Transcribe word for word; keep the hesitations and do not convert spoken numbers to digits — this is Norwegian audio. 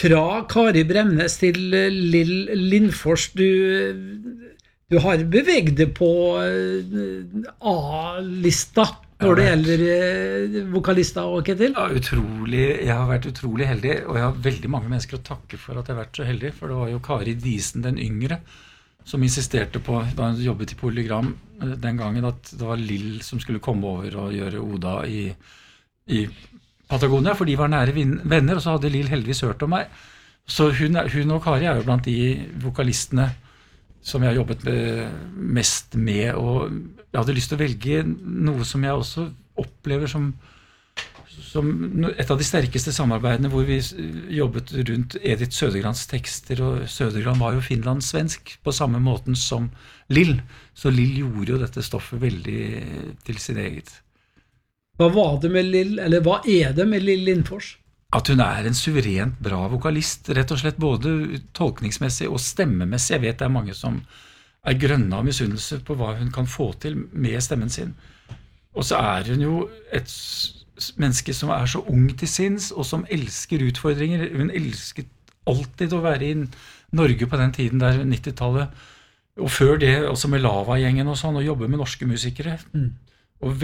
fra Kari Bremnes til Lill Lindfors, du, du har beveget deg på A-lista når det gjelder vokalister og Ketil? Ja, utrolig, jeg har vært utrolig heldig, og jeg har veldig mange mennesker å takke for at jeg har vært så heldig, for det var jo Kari Disen den yngre, som insisterte på, da hun jobbet i Polygram den gangen, at det var Lill som skulle komme over og gjøre Oda i, i Patagonia, for de var nære venner, og så hadde Lill heldigvis hørt om meg. Så hun, hun og Kari er jo blant de vokalistene som jeg har jobbet med, mest med, og jeg hadde lyst til å velge noe som jeg også opplever som, som et av de sterkeste samarbeidene, hvor vi jobbet rundt Edith Södergrans tekster, og Södergran var jo finlandssvensk på samme måten som Lill, så Lill gjorde jo dette stoffet veldig til sin eget. Hva var det med Lill, eller hva er det med Lill Lindfors? At hun er en suverent bra vokalist, rett og slett både tolkningsmessig og stemmemessig. Jeg vet det er mange som er grønne av misunnelse på hva hun kan få til med stemmen sin. Og så er hun jo et menneske som er så ung til sinns, og som elsker utfordringer. Hun elsket alltid å være i Norge på den tiden der, nittitallet, og før det også med Lava-gjengen og sånn, og jobbe med norske musikere. Mm.